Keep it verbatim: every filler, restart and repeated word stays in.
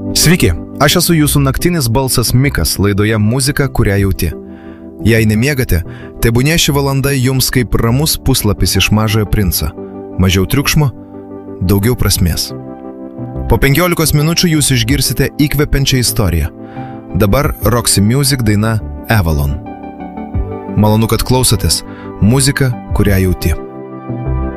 Sveiki, aš esu jūsų naktinis balsas Mikas laidoje Muzika, kurią jauti. Jei nemiegate, tebūnie ši valanda jums kaip ramus puslapis iš Mažojo princo. Mažiau triukšmo, daugiau prasmės. Po penkiolikos minučių jūs išgirsite įkvepiančią istoriją. Dabar Roxy Music daina Avalon. Malonu, kad klausotės. Muzika, kurią jauti.